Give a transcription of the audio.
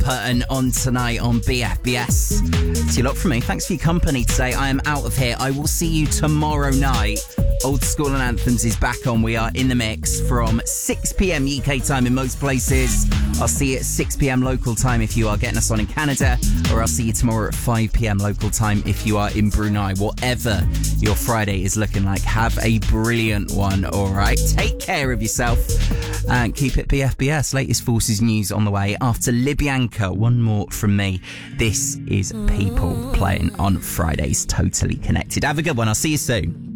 putting on tonight on BFBS. It's a lot from me. Thanks for your company today. I am out of here. I will see you tomorrow night. Old School and Anthems is back on. We are in the mix from 6 p.m. UK time in most places. I'll see you at 6 p.m. local time if you are getting us on in Canada, or I'll see you tomorrow at 5 p.m. local time if you are in Brunei. Whatever your Friday is looking like, have a brilliant one, all right? Take care of yourself and keep it BFBS. Latest Forces news on the way after Libyanka. One more from me. This is People playing on Fridays. Totally Connected. Have a good one. I'll see you soon.